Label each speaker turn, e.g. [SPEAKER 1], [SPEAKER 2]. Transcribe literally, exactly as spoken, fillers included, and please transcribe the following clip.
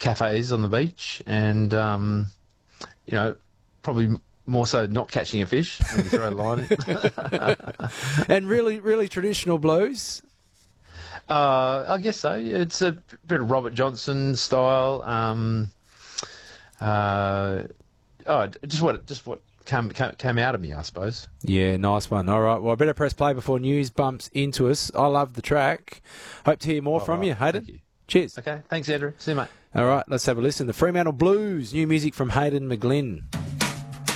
[SPEAKER 1] cafes on the beach, and um, you know, probably more so not catching a fish when you throw a line in.
[SPEAKER 2] And really, really traditional blues.
[SPEAKER 1] Uh, I guess so. It's a bit of Robert Johnson style. Um, uh, oh, just what just what came, came came out of me, I suppose.
[SPEAKER 2] Yeah, nice one. All right, well, I better press play before news bumps into us. I love the track. Hope to hear more
[SPEAKER 1] All
[SPEAKER 2] from
[SPEAKER 1] right,
[SPEAKER 2] you, Hayden.
[SPEAKER 1] thank you.
[SPEAKER 2] Cheers.
[SPEAKER 1] Okay, thanks, Andrew. See you, mate.
[SPEAKER 2] All right, let's have a listen. The Fremantle Blues, new music from Hayden McGlynn.